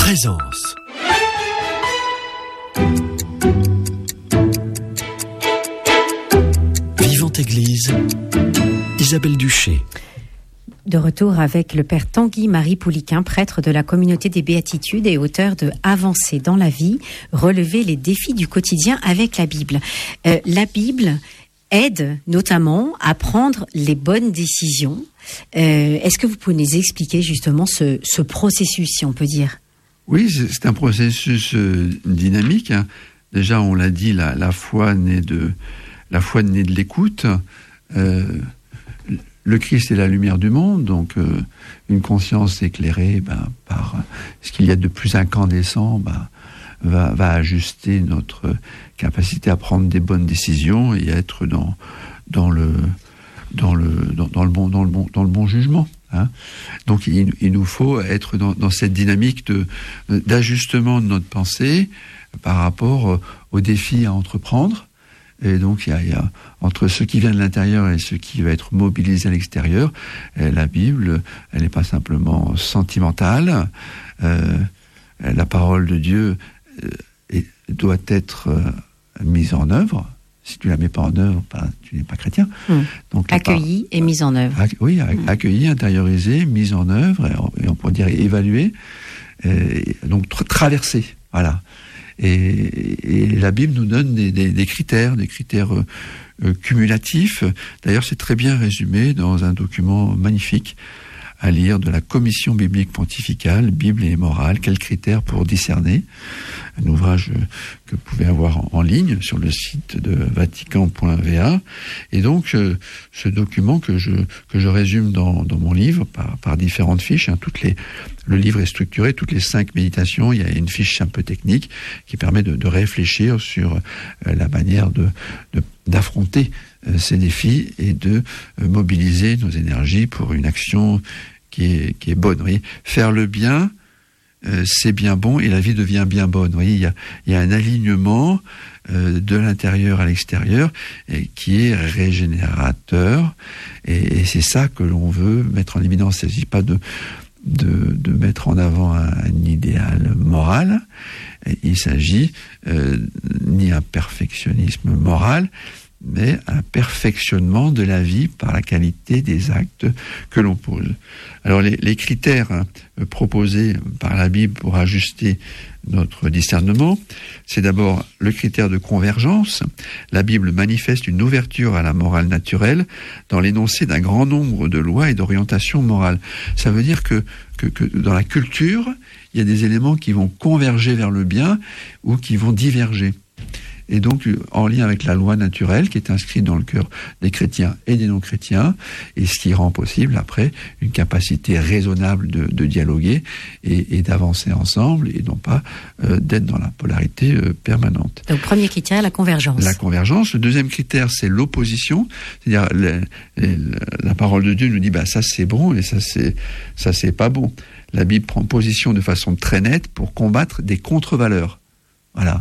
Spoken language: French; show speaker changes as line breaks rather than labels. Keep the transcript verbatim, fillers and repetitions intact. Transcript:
Présence. Vivante Église, Isabelle Duché.
De retour avec le père Tanguy-Marie Pouliquin, prêtre de la communauté des Béatitudes et auteur de Avancer dans la vie, relever les défis du quotidien avec la Bible. Euh, la Bible aide notamment à prendre les bonnes décisions. Euh, est-ce que vous pouvez nous expliquer justement ce, ce processus, si on peut dire ?
Oui, c'est, c'est un processus euh, dynamique. Hein. Déjà, on l'a dit, la, la foi naît de la foi naît de l'écoute. Euh, Le Christ est la lumière du monde, donc euh, une conscience éclairée ben, par ce qu'il y a de plus incandescent ben, va, va ajuster notre capacité à prendre des bonnes décisions et être dans, dans, le, dans, le, dans, dans, le, bon, dans, le, bon, dans le bon jugement. Hein. Donc il, il nous faut être dans, dans cette dynamique de, d'ajustement de notre pensée par rapport aux défis à entreprendre. Et donc, il y, a, il y a entre ce qui vient de l'intérieur et ce qui va être mobilisé à l'extérieur, la Bible, elle n'est pas simplement sentimentale. Euh, la parole de Dieu euh, est, doit être euh, mise en œuvre. Si tu la mets pas en œuvre, ben, tu n'es pas chrétien.
Mmh.
Donc,
accueillie par... et mise en œuvre.
Ac... Oui, mmh. accueillie, intériorisée, mise en œuvre, et on pourrait dire évaluée, et donc tra- traversée. Voilà. Et, et la Bible nous donne des, des, des critères, des critères euh, euh, cumulatifs. D'ailleurs, c'est très bien résumé dans un document magnifique à lire de la Commission biblique pontificale, Bible et morale, quels critères pour discerner. Un ouvrage que vous pouvez avoir en, en ligne sur le site de vatican point v a. Et donc, euh, ce document que je, que je résume dans, dans mon livre par, par différentes fiches, hein, toutes les, le livre est structuré, toutes les cinq méditations, il y a une fiche un peu technique qui permet de, de réfléchir sur euh, la manière de, de, d'affronter euh, ces défis et de euh, mobiliser nos énergies pour une action qui est, qui est bonne. Vous voyez, faire le bien, euh, c'est bien bon et la vie devient bien bonne. Vous voyez, il y a, il y a un alignement euh, de l'intérieur à l'extérieur et qui est régénérateur. Et, et c'est ça que l'on veut mettre en évidence. Il ne s'agit pas de De, de mettre en avant un, un idéal moral. Il s'agit euh, ni un perfectionnisme moral, mais un perfectionnement de la vie par la qualité des actes que l'on pose. Alors les, les critères hein, proposés par la Bible pour ajuster notre discernement, c'est d'abord le critère de convergence. La Bible manifeste une ouverture à la morale naturelle dans l'énoncé d'un grand nombre de lois et d'orientations morales. Ça veut dire que, que, que dans la culture, il y a des éléments qui vont converger vers le bien ou qui vont diverger. Et donc, en lien avec la loi naturelle qui est inscrite dans le cœur des chrétiens et des non-chrétiens, et ce qui rend possible, après, une capacité raisonnable de, de dialoguer et, et d'avancer ensemble, et non pas euh, d'être dans la polarité euh, permanente.
Donc, premier critère, la convergence.
La convergence. Le deuxième critère, c'est l'opposition. C'est-à-dire, le, le, la parole de Dieu nous dit, bah, ça c'est bon, et ça c'est, ça c'est pas bon. La Bible prend position de façon très nette pour combattre des contre-valeurs. Voilà.